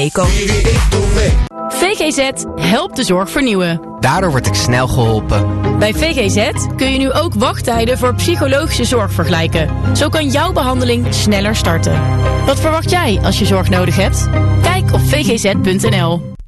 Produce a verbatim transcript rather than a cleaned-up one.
Eco. V G Z helpt de zorg vernieuwen. Daardoor word ik snel geholpen. Bij V G Z kun je nu ook wachttijden voor psychologische zorg vergelijken. Zo kan jouw behandeling sneller starten. Wat verwacht jij als je zorg nodig hebt? Kijk op v g z punt n l.